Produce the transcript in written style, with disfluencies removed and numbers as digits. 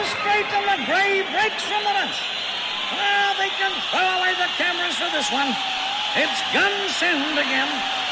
straight, and McGray breaks from the bunch. Well, they can throw away the cameras for this one. It's gun send again.